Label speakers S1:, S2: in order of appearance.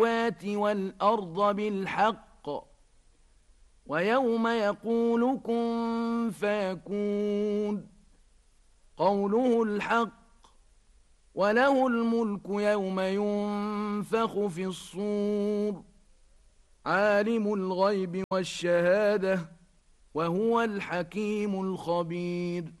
S1: السماوات والأرض بالحق ويوم يقول كن فيكون قوله الحق وله الملك يوم ينفخ في الصور عالم الغيب والشهادة وهو الحكيم الخبير